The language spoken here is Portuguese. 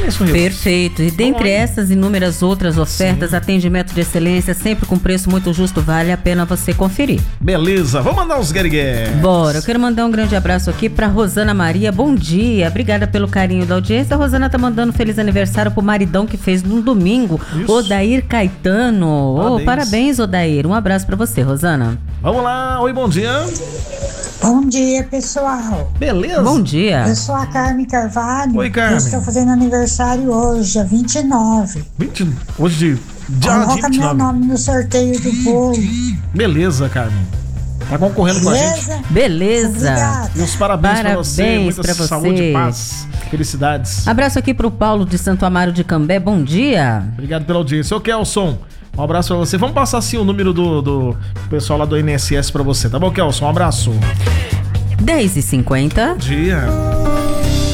isso, Rio? Perfeito. E dentre essas inúmeras outras ofertas, atendimento de excelência, sempre com preço muito justo, vale a pena você conferir. Beleza, vamos mandar uns guerigué. Bora, eu quero mandar um grande abraço aqui pra Rosana Maria, bom dia, obrigada pelo carinho da audiência. A Rosana tá mandando feliz aniversário pro maridão que fez no domingo, Isso. Odair Caetano. Parabéns. Parabéns, Odair, um abraço pra você, Rosana. Vamos lá, oi, bom dia. Bom dia, pessoal. Beleza? Bom dia. Eu sou a Carmen Carvalho. Oi, Carmen. Eu estou fazendo aniversário hoje, dia 29. 20, hoje, dia Coloca meu 29. nome no sorteio do bolo. Beleza, Carmen. Tá concorrendo com a gente. Beleza? Beleza. Obrigada. E os parabéns pra você. Parabéns Muita pra você. saúde, paz, felicidades. Abraço aqui pro Paulo de Santo Amaro de Cambé, bom dia. Obrigado pela audiência. Ô, Kelson, um abraço pra você. Vamos passar assim o número do pessoal lá do INSS pra você, tá bom, Kelson? Um abraço. 10h50. Bom dia.